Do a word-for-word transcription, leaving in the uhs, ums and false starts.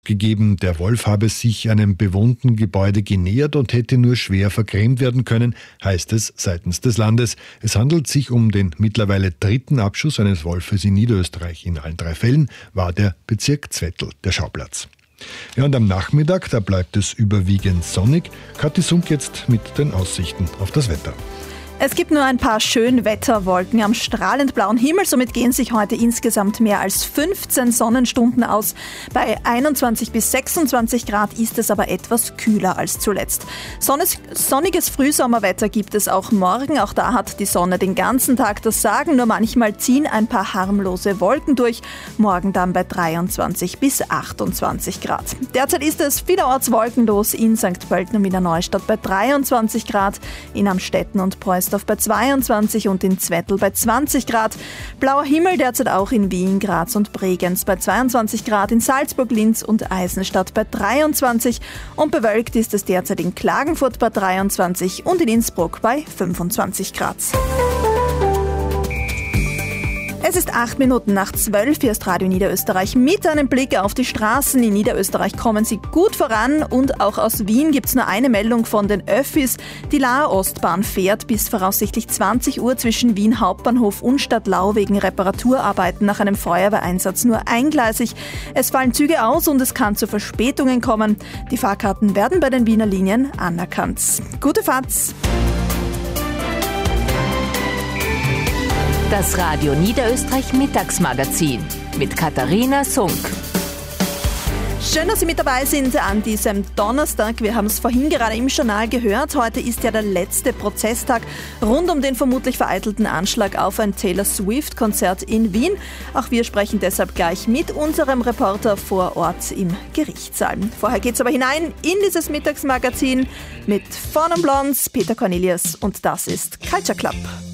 Gegeben, der Wolf habe sich einem bewohnten Gebäude genähert und hätte nur schwer vergrämt werden können, heißt es seitens des Landes. Es handelt sich um den mittlerweile dritten Abschuss eines Wolfes in Niederösterreich. In allen drei Fällen war der Bezirk Zwettl der Schauplatz. Ja, und am Nachmittag, da bleibt es überwiegend sonnig. Kathi Sunk jetzt mit den Aussichten auf das Wetter. Es gibt nur ein paar Schönwetterwolken am strahlend blauen Himmel, somit gehen sich heute insgesamt mehr als fünfzehn Sonnenstunden aus. Bei einundzwanzig bis sechsundzwanzig Grad ist es aber etwas kühler als zuletzt. Sonniges Frühsommerwetter gibt es auch morgen, auch da hat die Sonne den ganzen Tag das Sagen, nur manchmal ziehen ein paar harmlose Wolken durch, morgen dann bei dreiundzwanzig bis achtundzwanzig Grad. Derzeit ist es vielerorts wolkenlos in Sankt Pölten und Wiener Neustadt bei dreiundzwanzig Grad, in Amstetten und Preußen bei zweiundzwanzig und in Zwettl bei zwanzig Grad. Blauer Himmel derzeit auch in Wien, Graz und Bregenz bei zweiundzwanzig Grad, in Salzburg, Linz und Eisenstadt bei dreiundzwanzig und bewölkt ist es derzeit in Klagenfurt bei dreiundzwanzig und in Innsbruck bei fünfundzwanzig Grad. Es ist acht Minuten nach zwölf, hier ist Radio Niederösterreich mit einem Blick auf die Straßen. In Niederösterreich kommen sie gut voran und auch aus Wien gibt es nur eine Meldung von den Öffis. Die Lahr-Ostbahn fährt bis voraussichtlich zwanzig Uhr zwischen Wien Hauptbahnhof und Stadtlau wegen Reparaturarbeiten nach einem Feuerwehreinsatz nur eingleisig. Es fallen Züge aus und es kann zu Verspätungen kommen. Die Fahrkarten werden bei den Wiener Linien anerkannt. Gute Fahrt! Das Radio Niederösterreich Mittagsmagazin mit Katharina Sunk. Schön, dass Sie mit dabei sind an diesem Donnerstag. Wir haben es vorhin gerade im Journal gehört. Heute ist ja der letzte Prozesstag rund um den vermutlich vereitelten Anschlag auf ein Taylor Swift-Konzert in Wien. Auch wir sprechen deshalb gleich mit unserem Reporter vor Ort im Gerichtssaal. Vorher geht es aber hinein in dieses Mittagsmagazin mit Fawn und Blondes, Peter Cornelius und das ist Culture Club.